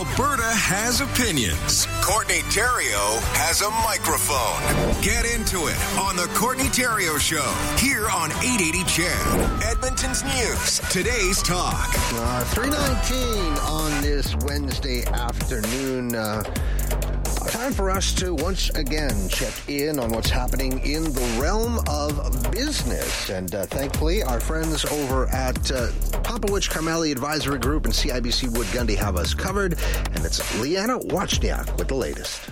Alberta has opinions. Courtney Theriault has a microphone. Get into it on the Courtney Theriault Show here on 880 CHED. Edmonton's News. Today's talk. 3:19 on this Wednesday afternoon. Time for us to once again check in on what's happening in the realm of business. And thankfully, our friends over at Popowich Carmeli Advisory Group and CIBC Wood Gundy have us covered. And it's Leanna Wachniak with the latest.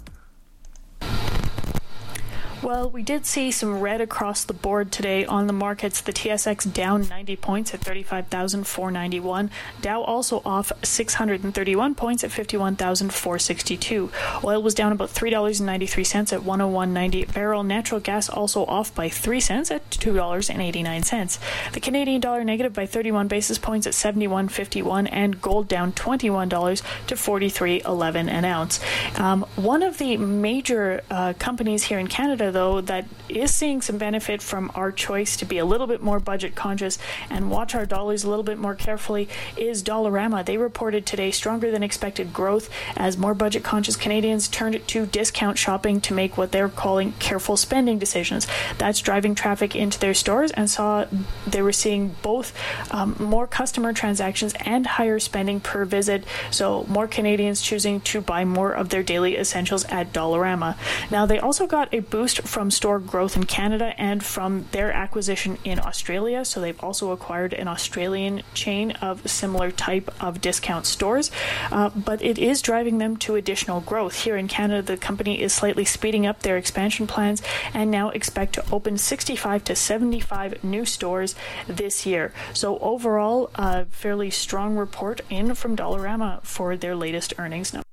Well, we did see some red across the board today on the markets. The TSX down 90 points at 35,491. Dow also off 631 points at 51,462. Oil was down about $3.93 at 101.90 a barrel. Natural gas also off by 3 cents at $2.89. The Canadian dollar negative by 31 basis points at 71.51, and gold down $21 to 43.11 an ounce. One of the major companies here in Canada, though, that is seeing some benefit from our choice to be a little bit more budget conscious and watch our dollars a little bit more carefully is Dollarama. They reported today stronger than expected growth as more budget conscious Canadians turned to discount shopping to make what they're calling careful spending decisions. That's driving traffic into their stores, and they were seeing both more customer transactions and higher spending per visit, so more Canadians choosing to buy more of their daily essentials at Dollarama. Now, they also got a boost from store growth in Canada and from their acquisition in Australia. So they've also acquired an Australian chain of similar type of discount stores, but it is driving them to additional growth. Here in Canada, the company is slightly speeding up their expansion plans and now expect to open 65 to 75 new stores this year. So overall, a fairly strong report in from Dollarama for their latest earnings number.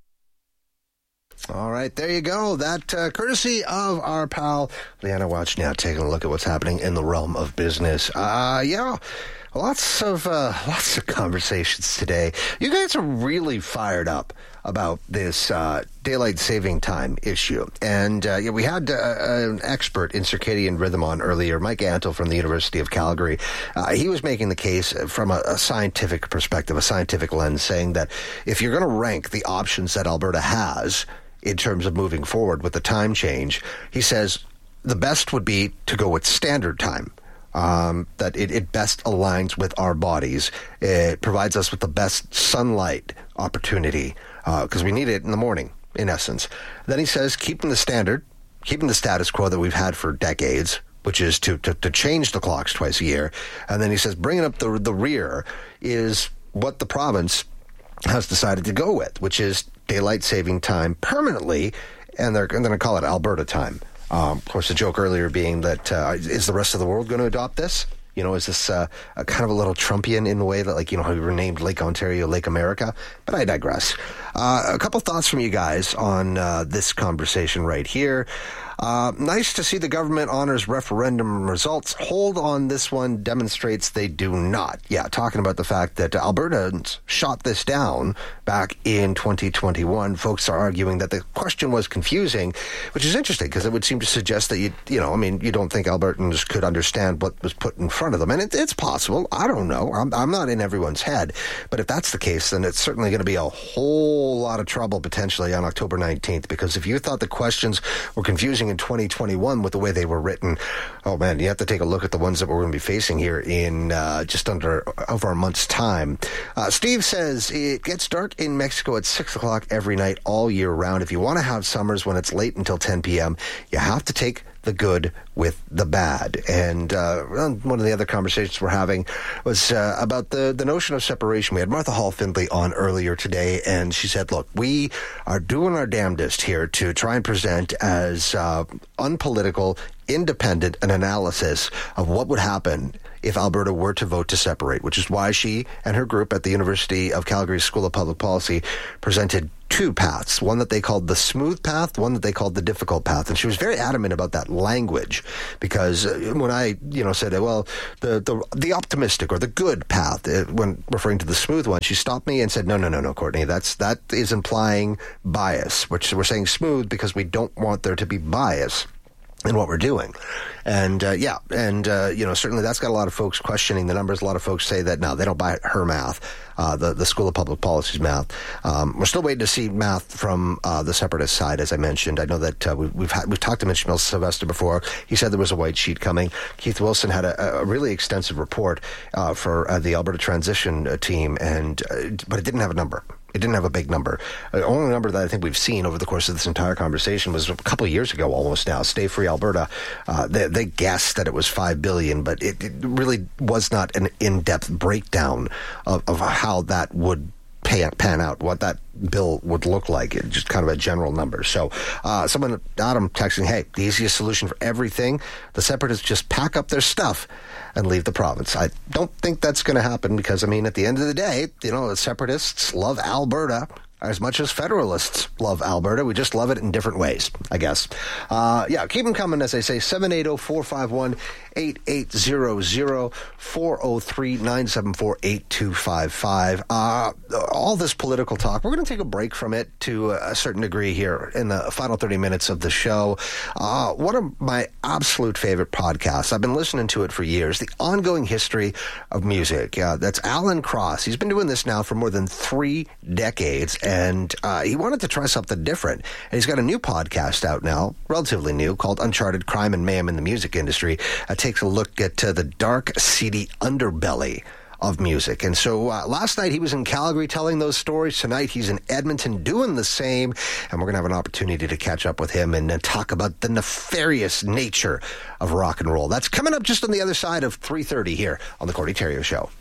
All right, there you go. That courtesy of our pal Leanna Wachniak, taking a look at what's happening in the realm of business. Lots of conversations today. You guys are really fired up about this daylight saving time issue. And we had an expert in circadian rhythm on earlier, Mike Antle from the University of Calgary. He was making the case from a scientific perspective, a scientific lens, saying that if you're going to rank the options that Alberta has in terms of moving forward with the time change, he says the best would be to go with standard time. That it best aligns with our bodies. It provides us with the best sunlight opportunity because we need it in the morning, in essence. Then he says keeping the status quo that we've had for decades, which is to change the clocks twice a year. And then he says bringing up the rear is what the province has decided to go with, which is daylight saving time permanently, and they're going to call it Alberta time. Of course, the joke earlier being that is the rest of the world going to adopt this? You know, is this a kind of a little Trumpian in the way that, like, you know, how we renamed Lake Ontario Lake America? But I digress. A couple thoughts from you guys on this conversation right here. Nice to see the government honors referendum results. Hold on, this one demonstrates they do not. Yeah, talking about the fact that Albertans shot this down back in 2021. Folks are arguing that the question was confusing, which is interesting because it would seem to suggest that you don't think Albertans could understand what was put in front of them. And it's possible. I don't know. I'm not in everyone's head. But if that's the case, then it's certainly going to be a whole lot of trouble potentially on October 19th, because if you thought the questions were confusing in 2021 with the way they were written, oh man, you have to take a look at the ones that we're going to be facing here in just over a month's time. Steve says it gets dark in Mexico at 6 o'clock every night all year round. If you want to have summers when it's late until 10 p.m., you have to take the good with the bad. And one of the other conversations we're having was about the notion of separation. We had Martha Hall Findlay on earlier today, and she said, look, we are doing our damnedest here to try and present as unpolitical, independent an analysis of what would happen if Alberta were to vote to separate, which is why she and her group at the University of Calgary School of Public Policy presented two paths, one that they called the smooth path, one that they called the difficult path. And she was very adamant about that language, because when I, said, well, the optimistic or the good path, when referring to the smooth one, she stopped me and said, no, Courtney, that is implying bias, which we're saying smooth because we don't want there to be bias. in what we're doing. And, certainly that's got a lot of folks questioning the numbers. A lot of folks say that, no, they don't buy her math, the School of Public Policy's math. We're still waiting to see math from the separatist side, as I mentioned. I know that we've talked to Mitch Sylvester before. He said there was a white sheet coming. Keith Wilson had a really extensive report for the Alberta Transition team, but it didn't have a number. It didn't have a big number. The only number that I think we've seen over the course of this entire conversation was a couple of years ago almost now. Stay Free Alberta, they guessed that it was $5 billion, but it really was not an in-depth breakdown of how that would pan out, what that bill would look like. It's just kind of a general number. So Adam texting, hey, the easiest solution for everything, the separatists just pack up their stuff and leave the province. I don't think that's going to happen because, at the end of the day, the separatists love Alberta as much as federalists love Alberta. We just love it in different ways, I guess. Keep them coming, as I say, 780-451-8800, 403-974-8255. All this political talk, we're going to take a break from it to a certain degree here in the final 30 minutes of the show. One of my absolute favorite podcasts, I've been listening to it for years, The Ongoing History of Music. That's Alan Cross. He's been doing this now for more than 3 decades, and he wanted to try something different. And he's got a new podcast out now, relatively new, called Uncharted: Crime and Mayhem in the Music Industry. Takes a look at the dark, seedy underbelly of music. And so last night he was in Calgary telling those stories. Tonight he's in Edmonton doing the same. And we're going to have an opportunity to catch up with him and talk about the nefarious nature of rock and roll. That's coming up just on the other side of 3:30 here on The Courtney Theriault Show.